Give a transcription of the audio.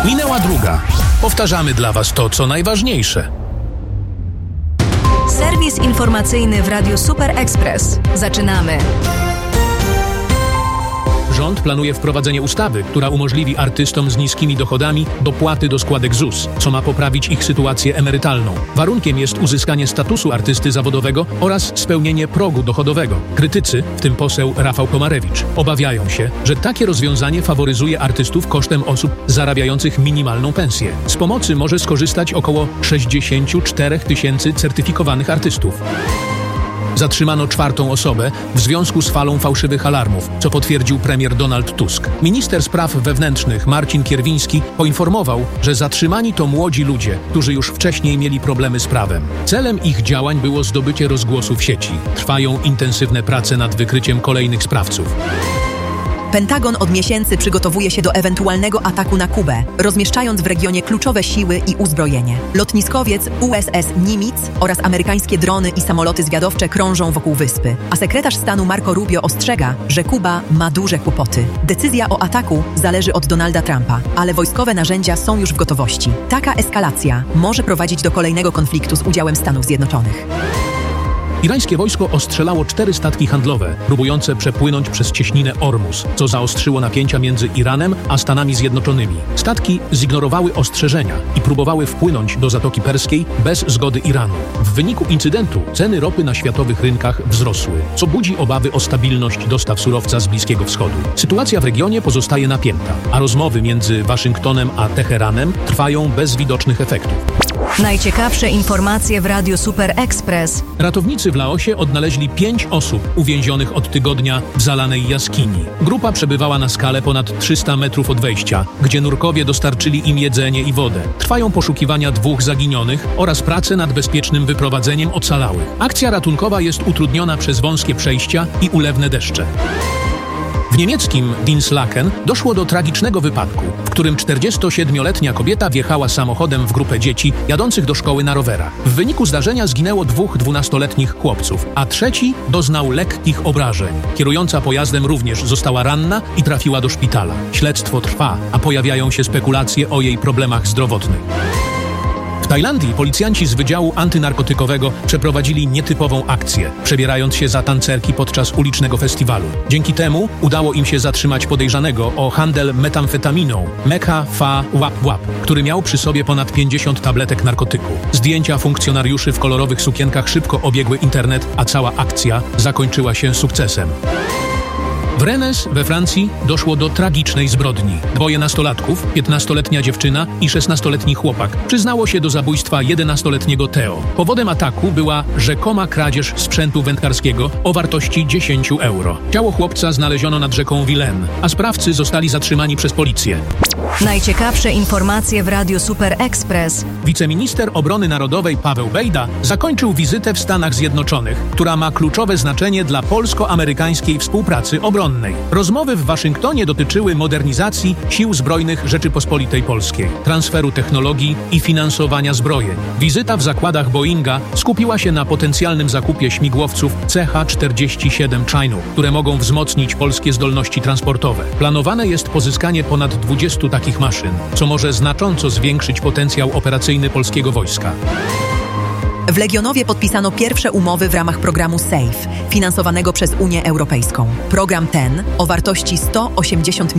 Minęła druga. Powtarzamy dla Was to, co najważniejsze. Serwis informacyjny w Radiu Super Express. Zaczynamy. Rząd planuje wprowadzenie ustawy, która umożliwi artystom z niskimi dochodami dopłaty do składek ZUS, co ma poprawić ich sytuację emerytalną. Warunkiem jest uzyskanie statusu artysty zawodowego oraz spełnienie progu dochodowego. Krytycy, w tym poseł Rafał Komarewicz, obawiają się, że takie rozwiązanie faworyzuje artystów kosztem osób zarabiających minimalną pensję. Z pomocy może skorzystać około 64 000 certyfikowanych artystów. Zatrzymano 4. osobę w związku z falą fałszywych alarmów, co potwierdził premier Donald Tusk. Minister spraw wewnętrznych Marcin Kierwiński poinformował, że zatrzymani to młodzi ludzie, którzy już wcześniej mieli problemy z prawem. Celem ich działań było zdobycie rozgłosu w sieci. Trwają intensywne prace nad wykryciem kolejnych sprawców. Pentagon od miesięcy przygotowuje się do ewentualnego ataku na Kubę, rozmieszczając w regionie kluczowe siły i uzbrojenie. Lotniskowiec USS Nimitz oraz amerykańskie drony i samoloty zwiadowcze krążą wokół wyspy, a sekretarz stanu Marco Rubio ostrzega, że Kuba ma duże kłopoty. Decyzja o ataku zależy od Donalda Trumpa, ale wojskowe narzędzia są już w gotowości. Taka eskalacja może prowadzić do kolejnego konfliktu z udziałem Stanów Zjednoczonych. Irańskie wojsko ostrzelało 4 statki handlowe, próbujące przepłynąć przez cieśninę Ormus, co zaostrzyło napięcia między Iranem a Stanami Zjednoczonymi. Statki zignorowały ostrzeżenia i próbowały wpłynąć do Zatoki Perskiej bez zgody Iranu. W wyniku incydentu ceny ropy na światowych rynkach wzrosły, co budzi obawy o stabilność dostaw surowca z Bliskiego Wschodu. Sytuacja w regionie pozostaje napięta, a rozmowy między Waszyngtonem a Teheranem trwają bez widocznych efektów. Najciekawsze informacje w Radiu Super Express. Ratownicy w Laosie odnaleźli 5 osób uwięzionych od tygodnia w zalanej jaskini. Grupa przebywała na skale ponad 300 metrów od wejścia, gdzie nurkowie dostarczyli im jedzenie i wodę. Trwają poszukiwania 2 zaginionych oraz prace nad bezpiecznym wyprowadzeniem ocalałych. Akcja ratunkowa jest utrudniona przez wąskie przejścia i ulewne deszcze. W niemieckim Dinslaken doszło do tragicznego wypadku, w którym 47-letnia kobieta wjechała samochodem w grupę dzieci jadących do szkoły na rowerach. W wyniku zdarzenia zginęło 2 12-letnich chłopców, a trzeci doznał lekkich obrażeń. Kierująca pojazdem również została ranna i trafiła do szpitala. Śledztwo trwa, a pojawiają się spekulacje o jej problemach zdrowotnych. W Tajlandii policjanci z Wydziału Antynarkotykowego przeprowadzili nietypową akcję, przebierając się za tancerki podczas ulicznego festiwalu. Dzięki temu udało im się zatrzymać podejrzanego o handel metamfetaminą Mekha Fa Wap Wap, który miał przy sobie ponad 50 tabletek narkotyku. Zdjęcia funkcjonariuszy w kolorowych sukienkach szybko obiegły internet, a cała akcja zakończyła się sukcesem. W Rennes we Francji doszło do tragicznej zbrodni. 2 nastolatków, 15-letnia dziewczyna i 16-letni chłopak, przyznało się do zabójstwa 11-letniego Theo. Powodem ataku była rzekoma kradzież sprzętu wędkarskiego o wartości 10 euro. Ciało chłopca znaleziono nad rzeką Vilaine, a sprawcy zostali zatrzymani przez policję. Najciekawsze informacje w Radiu Super Express. Wiceminister Obrony Narodowej Paweł Bejda zakończył wizytę w Stanach Zjednoczonych, która ma kluczowe znaczenie dla polsko-amerykańskiej współpracy obronnej. Rozmowy w Waszyngtonie dotyczyły modernizacji Sił Zbrojnych Rzeczypospolitej Polskiej, transferu technologii i finansowania zbrojeń. Wizyta w zakładach Boeinga skupiła się na potencjalnym zakupie śmigłowców CH-47 Chinook, które mogą wzmocnić polskie zdolności transportowe. Planowane jest pozyskanie ponad 20 takich maszyn, co może znacząco zwiększyć potencjał operacyjny polskiego wojska. W Legionowie podpisano pierwsze umowy w ramach programu SAFE, finansowanego przez Unię Europejską. Program ten o wartości 180